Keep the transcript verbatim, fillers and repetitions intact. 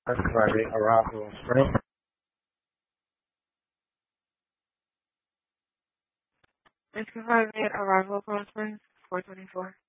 That's Friday, Arrival Spring. It's Friday, Arrival Palm Springs, four twenty-four.